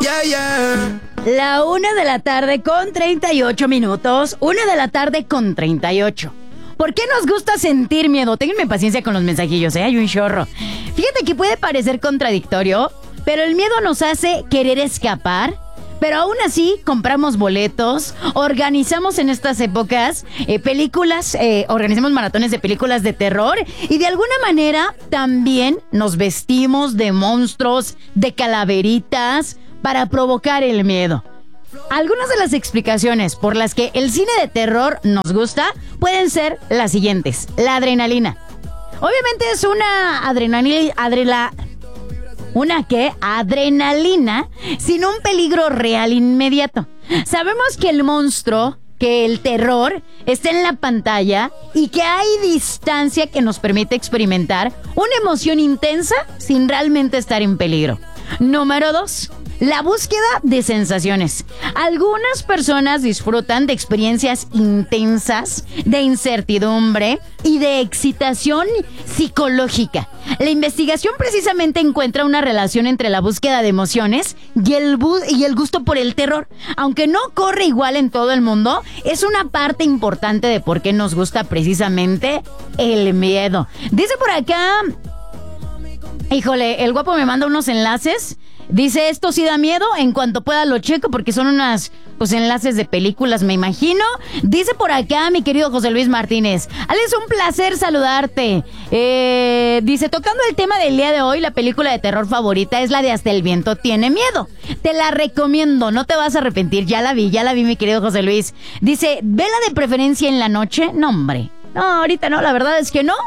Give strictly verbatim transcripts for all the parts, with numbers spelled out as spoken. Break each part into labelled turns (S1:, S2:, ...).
S1: Yeah, yeah.
S2: La una de la tarde con treinta y ocho minutos. Una de la tarde con treinta y ocho. ¿Por qué nos gusta sentir miedo? Ténganme paciencia con los mensajillos, ¿eh? Hay un chorro. Fíjate que puede parecer contradictorio, pero el miedo nos hace querer escapar. Pero aún así, compramos boletos, organizamos en estas épocas eh, películas, eh, organizamos maratones de películas de terror y de alguna manera también nos vestimos de monstruos, de calaveritas para provocar el miedo. Algunas de las explicaciones por las que el cine de terror nos gusta pueden ser las siguientes. La adrenalina. Obviamente es una adrenalina... Adrela, ¿Una qué? Adrenalina, sin un peligro real inmediato. Sabemos que el monstruo, que el terror, está en la pantalla y que hay distancia que nos permite experimentar una emoción intensa sin realmente estar en peligro. Número dos. La búsqueda de sensaciones. Algunas personas disfrutan de experiencias intensas, de incertidumbre y de excitación psicológica. La investigación precisamente encuentra una relación entre la búsqueda de emociones y el, bu- y el gusto por el terror. Aunque no corre igual en todo el mundo, es una parte importante de por qué nos gusta precisamente el miedo. Dice por acá... Híjole, el guapo me manda unos enlaces. Dice, esto sí da miedo, en cuanto pueda lo checo porque son unas, pues, enlaces de películas, me imagino. Dice por acá mi querido José Luis Martínez, Alex, un placer saludarte. Eh, dice, tocando el tema del día de hoy, la película de terror favorita es la de Hasta el viento tiene miedo. Te la recomiendo, no te vas a arrepentir, ya la vi, ya la vi mi querido José Luis. Dice, ¿vela de preferencia en la noche? No, hombre. No, ahorita no, la verdad es que no.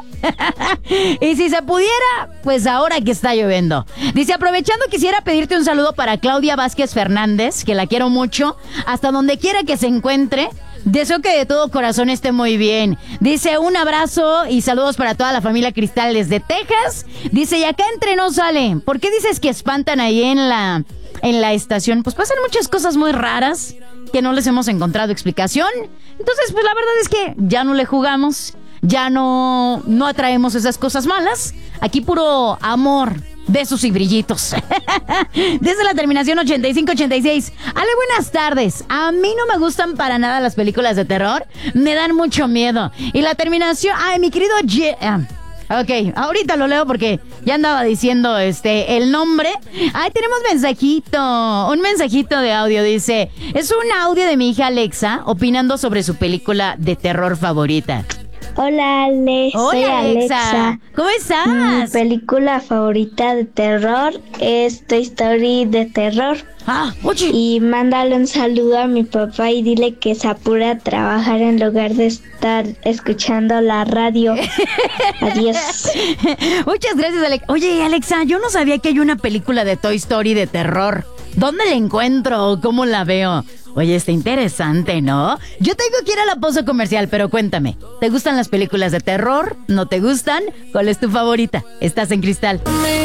S2: Y si se pudiera, pues ahora que está lloviendo. Dice, aprovechando, quisiera pedirte un saludo para Claudia Vázquez Fernández, que la quiero mucho, hasta donde quiera que se encuentre. Deseo que de todo corazón esté muy bien. Dice, un abrazo y saludos para toda la familia Cristal desde Texas. Dice, y acá entre nos sale. ¿Por qué dices que espantan ahí en la, en la estación? Pues pasan muchas cosas muy raras que no les hemos encontrado explicación. Entonces, pues la verdad es que ya no le jugamos, ya no, no atraemos esas cosas malas. Aquí puro amor, besos y brillitos. Desde la terminación ochenta y cinco ochenta y seis. Ale, buenas tardes. A mí no me gustan para nada las películas de terror. Me dan mucho miedo. Y la terminación... Ay, mi querido... G- ah. Ok, ahorita lo leo porque ya andaba diciendo este el nombre. Ahí tenemos mensajito, un mensajito de audio, dice, es un audio de mi hija Alexa opinando sobre su película de terror favorita.
S3: Hola, Ale.
S2: Hola,
S3: soy
S2: Alexa.
S3: Alexa.
S2: ¿Cómo estás?
S3: Mi película favorita de terror es Toy Story de terror.
S2: Ah, oye.
S3: Y mándale un saludo a mi papá y dile que se apure a trabajar en lugar de estar escuchando la radio. Adiós.
S2: Muchas gracias, Alexa. Oye, Alexa, yo no sabía que hay una película de Toy Story de terror. ¿Dónde la encuentro? ¿Cómo la veo? Oye, está interesante, ¿no? Yo tengo que ir a la pausa comercial, pero cuéntame, ¿te gustan las películas de terror? ¿No te gustan? ¿Cuál es tu favorita? Estás en Cristal.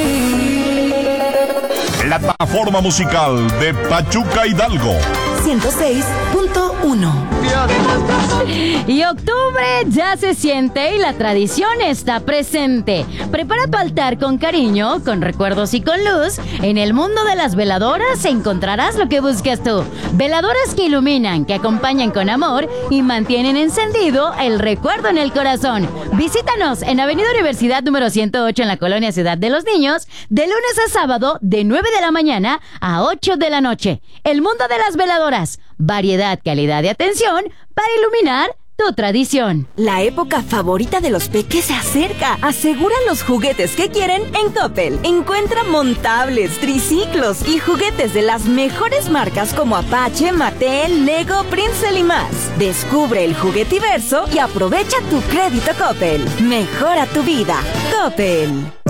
S4: La plataforma musical de Pachuca Hidalgo.
S5: ciento seis punto uno.
S2: Y octubre ya se siente y la tradición está presente. Prepara tu altar con cariño, con recuerdos y con luz. En el mundo de las veladoras encontrarás lo que buscas tú. Veladoras que iluminan, que acompañan con amor y mantienen encendido el recuerdo en el corazón. Visítanos en Avenida Universidad número ciento ocho en la colonia Ciudad de los Niños, de lunes a sábado de nueve de la mañana a ocho de la noche. El mundo de las veladoras. Variedad, calidad y atención para iluminar tu tradición.
S5: La época favorita de los peques se acerca. Asegura los juguetes que quieren en Coppel. Encuentra montables, triciclos y juguetes de las mejores marcas como Apache, Mattel, Lego, Princeton y más. Descubre el juguetiverso y aprovecha tu crédito Coppel. Mejora tu vida. Coppel.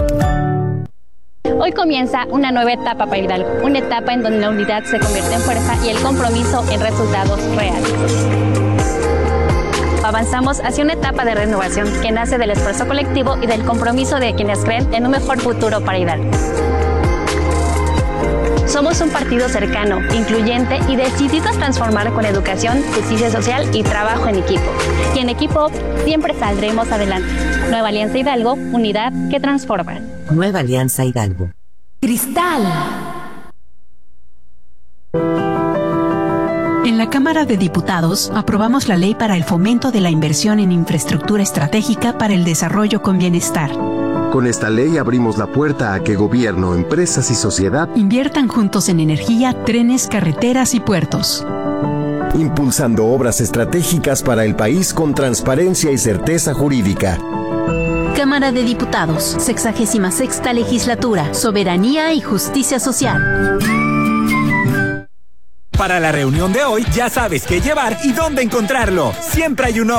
S6: Hoy comienza una nueva etapa para Hidalgo, una etapa en donde la unidad se convierte en fuerza y el compromiso en resultados reales. Avanzamos hacia una etapa de renovación que nace del esfuerzo colectivo y del compromiso de quienes creen en un mejor futuro para Hidalgo. Somos un partido cercano, incluyente y decidido a transformar con educación, justicia social y trabajo en equipo. Y en equipo siempre saldremos adelante. Nueva Alianza Hidalgo, unidad que transforma.
S5: Nueva Alianza Hidalgo.
S2: Cristal.
S1: la Cámara de Diputados aprobamos la Ley para el Fomento de la Inversión en Infraestructura Estratégica para el Desarrollo con Bienestar.
S7: Con esta ley abrimos la puerta a que gobierno, empresas y sociedad
S1: inviertan juntos en energía, trenes, carreteras y puertos,
S8: impulsando obras estratégicas para el país con transparencia y certeza jurídica.
S1: Cámara de Diputados, sexagésima sexta Legislatura, Soberanía y Justicia Social.
S9: Para la reunión de hoy ya sabes qué llevar y dónde encontrarlo. Siempre hay un